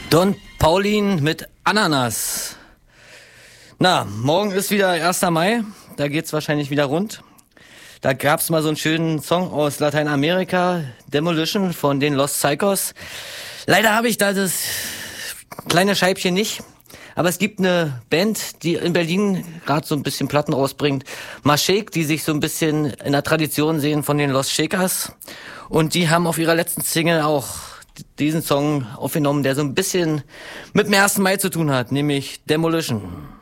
Don Paulin mit Ananas. Na, morgen ist wieder 1. Mai, da geht's wahrscheinlich wieder rund. Da gab's mal so einen schönen Song aus Lateinamerika, Demolition von den Los Psychos. Leider habe ich da das kleine Scheibchen nicht, aber es gibt eine Band, die in Berlin gerade so ein bisschen Platten rausbringt, Mashake, die sich so ein bisschen in der Tradition sehen von den Los Shakers, und die haben auf ihrer letzten Single auch diesen Song aufgenommen, der so ein bisschen mit dem 1. Mai zu tun hat, nämlich Demolition.